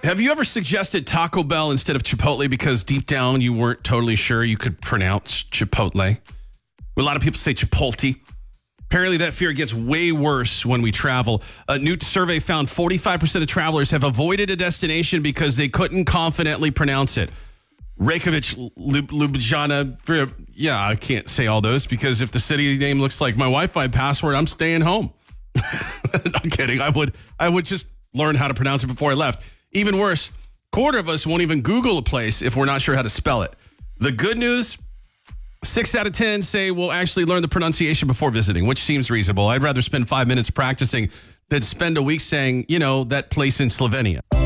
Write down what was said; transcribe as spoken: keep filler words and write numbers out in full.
Have you ever suggested Taco Bell instead of Chipotle because deep down you weren't totally sure you could pronounce Chipotle? A lot of people say Chipotle. Apparently that fear gets way worse when we travel. A new survey found forty-five percent of travelers have avoided a destination because they couldn't confidently pronounce it. Reykjavik, Ljubljana, yeah, I can't say all those because if the city name looks like my Wi-Fi password, I'm staying home. I'm kidding. I would, I would just learn how to pronounce it before I left. Even worse, quarter of us won't even Google a place if we're not sure how to spell it. The good news, six out of ten say we'll actually learn the pronunciation before visiting, which seems reasonable. I'd rather spend five minutes practicing than spend a week saying, you know, that place in Slovenia.